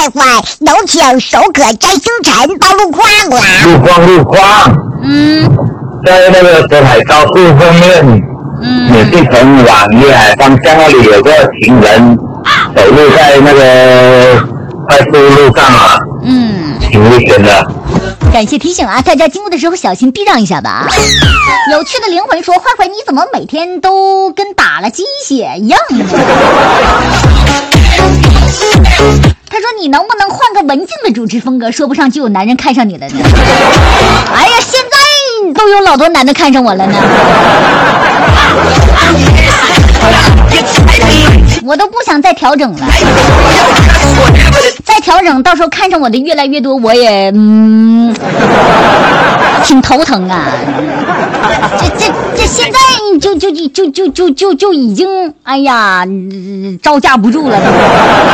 坏，有请首可摘星辰到路况了。 路况。在那个北海高速后面，你去从往粤海方向那里有个行人走路在那个快速路上啊，挺危险的。 感谢提醒啊，大家经过的时候小心避让一下吧。有趣的灵魂说：“坏坏，你怎么每天都跟打了鸡血一样呢？”他说：“你能不能换个文静的主持风格？说不上就有男人看上你了呢。”哎呀，现在都有老多男的看上我了呢。我都不想再调整了，再调整到时候看上我的越来越多，我也挺头疼啊。这现在就已经哎呀招架不住了。